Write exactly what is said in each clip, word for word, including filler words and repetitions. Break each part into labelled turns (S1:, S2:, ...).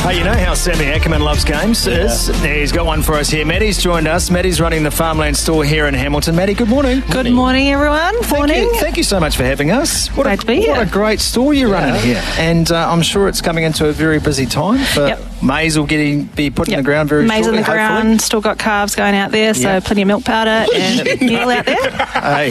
S1: Hey, you know how Sammy Ackerman loves games?
S2: Yeah.
S1: Is he's got one for us here. Maddie's joined us. Maddie's running the Farmland store here in Hamilton. Maddie, good morning.
S3: Good morning, everyone.
S1: Thank
S3: Morning.
S1: you, thank you so much for having us. What
S3: Great
S1: a,
S3: to be
S1: What
S3: here.
S1: a great store you're running here. And uh, I'm sure it's coming into a very busy time. For
S3: Yep.
S1: maize will getting, be put
S3: Yep.
S1: in the ground very
S3: Maize
S1: shortly,
S3: in the ground,
S1: hopefully.
S3: still got calves going out there, so
S1: Yeah.
S3: plenty of milk powder and meal out there.
S1: Hey,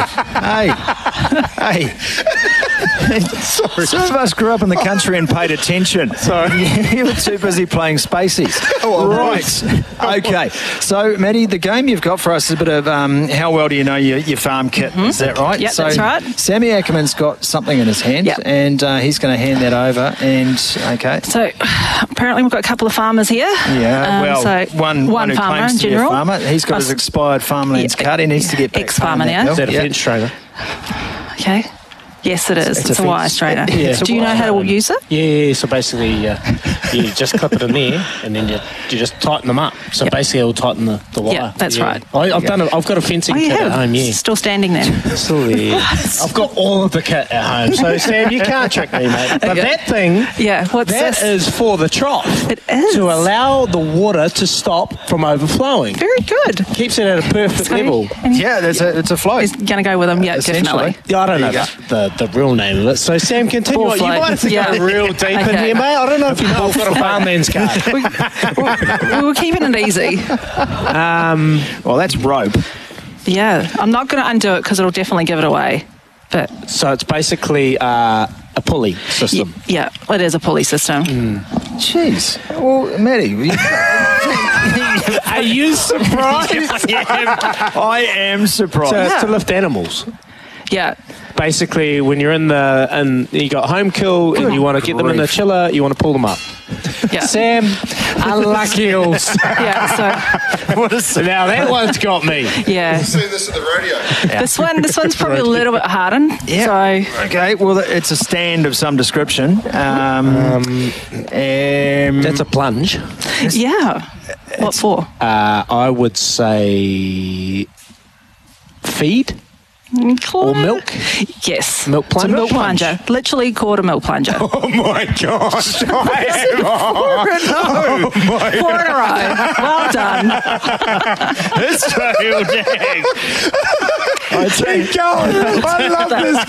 S1: hey, hey. Sorry. Some of us grew up in the country and paid attention. Sorry. You were too busy playing Spaceys. Oh, right. Okay. So, Maddie, the game you've got for us is a bit of um, how well do you know your, your farm kit? Mm-hmm. Is that right?
S3: Yep,
S1: so
S3: that's right.
S1: Sammy Ackerman's got something in his hand,
S3: Yep.
S1: and uh, he's going to hand that over. And, okay.
S3: So, apparently, we've got a couple of farmers here.
S1: Yeah,
S3: Um,
S1: well,
S3: so
S1: one, one who
S3: farmer
S1: claims
S3: in
S1: to be a
S3: general.
S1: farmer. He's got
S3: Us-
S1: his expired farmlands
S3: Yeah,
S1: card. He needs to get back
S3: ex-farmer
S1: home,
S3: now.
S1: that
S2: Is that a
S1: bill.
S2: fence trainer?
S3: Okay. Yes, it is.
S1: It's
S3: It's,
S1: a
S3: a wire
S1: fence-
S3: strainer.
S1: yeah, it's a
S3: Do you know
S1: wire
S3: how to
S2: strainer.
S3: use it?
S2: Yeah, so basically uh, you just clip it in there and then you, you just tighten them up. So
S3: Yep.
S2: basically it'll tighten the, the wire.
S3: Yeah, that's right.
S2: I, I've done. A, I've got a fencing
S3: Oh, you
S2: kit
S3: have?
S2: at home. Yeah,
S3: Still standing there.
S2: still there. I've got all of the kit at home. So Sam, you can't trick me, mate. But
S3: Yeah.
S2: that thing,
S3: Yeah, what's
S2: that
S3: this?
S2: is for the trough.
S3: It is.
S2: To allow the water to stop from overflowing.
S3: Very good.
S2: Keeps it at a perfect
S3: So-
S2: level.
S3: and
S1: Yeah, it's a, it's a float.
S3: He's going to go with them. Yeah,
S1: Essentially.
S3: definitely.
S2: Yeah, I don't know
S1: There
S2: the, the, the real name of it. So Sam, continue.
S3: Ball
S2: on. You
S3: float.
S2: might have to
S3: Yeah.
S2: go real deep in
S3: Okay.
S2: here, mate. I don't know if you've both got a farmland's card.
S3: we, we were keeping it easy.
S1: Well, that's rope.
S3: Yeah, I'm not going to undo it because it'll definitely give it away. But
S2: So it's basically uh, a pulley
S3: y-
S2: system.
S3: yeah, it is a pulley system.
S1: Jeez. Well, Maddie, you-
S2: Are you surprised?
S1: I am surprised.
S2: So it's
S3: Yeah.
S2: to lift animals.
S3: Yeah.
S2: Basically, when you're in the and you got home kill and
S1: Good
S2: you want to get them in the
S1: grief.
S2: chiller, you want to pull them up.
S3: Yeah.
S2: Sam, unlucky also.
S3: Yeah.
S1: what is
S2: So now that one's got me.
S3: So yeah,
S4: Seen this at the rodeo.
S3: this one, this one's probably a little bit harder.
S1: Yeah.
S3: So
S1: Okay, well, it's a stand of some description. Um, um,
S2: That's a plunge.
S3: yeah. What for?
S2: Uh, I would say feed or milk.
S3: Yes.
S2: Milk
S3: It's a
S2: plunger?
S3: milk plunger. Literally called a milk plunger.
S2: Oh my gosh! I am, oh my
S3: Four in a row. Well done.
S1: It's so dang.
S2: Keep going! I love this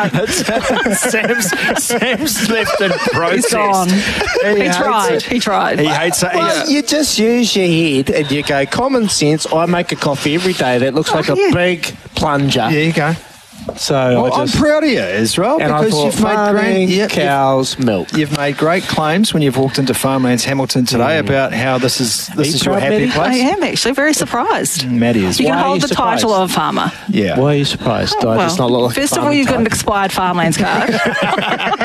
S2: game.
S1: Sam's, Sam's left in protest.
S3: He's gone. He
S1: hates
S3: tried.
S1: it.
S3: He tried.
S1: He hates it.
S2: Well,
S1: He-
S2: you just use your head and you go, common sense. I make a coffee every day that looks like a
S3: yeah.
S2: big plunger.
S1: There you go.
S2: So
S1: Well,
S2: I just
S1: I'm proud of you, Israel,
S2: and I
S1: because
S2: thought
S1: you've made
S2: farming,
S1: great, yep,
S2: cows, milk.
S1: you've, you've made great claims when you've walked into Farmlands Hamilton today about how this is this
S2: you
S1: is your
S2: proud,
S1: happy
S2: Maddie?
S3: I
S1: place.
S3: am actually very surprised.
S1: Maddie is.
S3: You
S2: Why
S3: can
S2: are
S3: hold
S2: you
S3: the title
S2: surprised?
S3: of farmer.
S1: Yeah.
S2: Why are you surprised? Do I just not look like a
S3: first of all,
S2: farming
S3: you've got an
S2: type?
S3: expired farmlands card.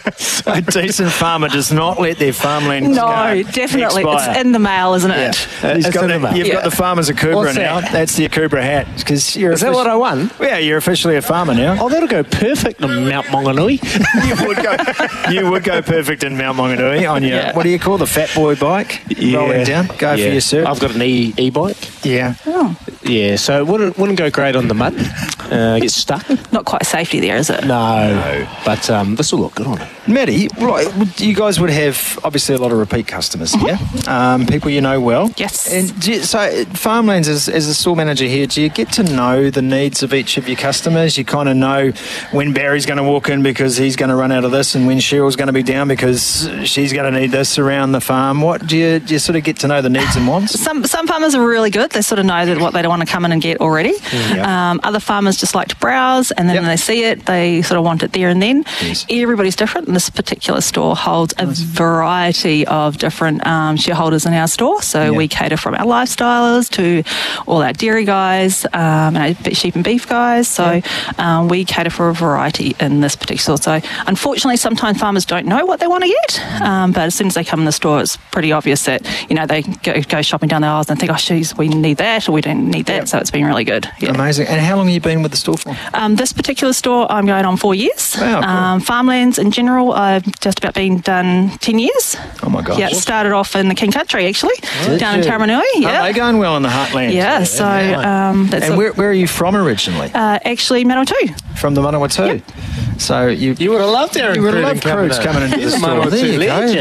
S1: A decent farmer does not let their farmland
S3: no,
S1: card
S3: definitely.
S1: expire.
S3: It's in the mail, isn't
S1: Yeah.
S3: it?
S1: He's
S2: It's
S1: got
S2: in
S1: the-
S2: the mail.
S1: you've
S3: Yeah.
S1: got the farmer's Akubra
S2: What's
S1: now.
S2: that?
S1: That's the Akubra hat. Because you're
S2: Is that what I won?
S1: Yeah, you're officially a farmer now.
S2: Oh, that'll go perfect in Mount Maunganui.
S1: you would go. You would go perfect in Mount Maunganui on your
S3: Yeah.
S1: what do you call the fat boy bike? Rolling down. Go
S2: Yeah.
S1: for your surf.
S2: I've got an e e bike.
S1: yeah.
S3: Oh,
S2: Yeah, so it wouldn't wouldn't go great on the mud. Uh, get stuck.
S3: not quite safety there, is it?
S2: No, but um, this will look good on it.
S1: Maddie, right, you guys would have obviously a lot of repeat customers here, um, people you know well.
S3: Yes.
S1: And do you, so, Farmlands, as, as a store manager here, do you get to know the needs of each of your customers? You kind of know when Barry's going to walk in because he's going to run out of this, and when Cheryl's going to be down because she's going to need this around the farm. What do you, do you sort of get to know the needs and wants?
S3: Some some farmers are really good. They sort of know that what they don't want to come in and get already.
S1: Yeah.
S3: Um, other farmers just like to browse, and then
S1: Yep.
S3: when they see it, they sort of want it there and then.
S1: Yes.
S3: Everybody's different. And this particular store holds a variety of different um, shareholders in our store. So
S1: Yeah.
S3: we cater from our lifestylers to all our dairy guys, um, and our sheep and beef guys. So um, we cater for a variety in this particular store. So unfortunately, sometimes farmers don't know what they want to get, um, but as soon as they come in the store, it's pretty obvious that, you know, they go, go shopping down the aisles and think, oh, geez, we need that or we don't need that.
S1: Yep.
S3: So it's been really good. Yeah.
S1: Amazing. And how long have you been with the store for?
S3: Um, this particular store, I'm going on four years.
S1: Wow, cool.
S3: um, farmlands in general, I've just about been done ten years.
S1: Oh, my gosh.
S3: Yeah, started off in the King Country, actually,
S1: Did
S3: down in
S1: you?
S3: Taramanui.
S1: Are
S3: Yeah.
S1: they going well in the heartland?
S3: Yeah, so um, that's
S1: And
S3: a-
S1: where, where are you from originally?
S3: uh, actually Manawatu.
S1: From the Manawatu. So you
S2: You would have loved Aaron
S1: you would have
S2: Cruden
S1: loved
S2: coming
S1: Cruz
S2: in.
S1: coming into the
S2: He's a
S1: store.
S2: Manawatu
S1: There you go.
S2: legend.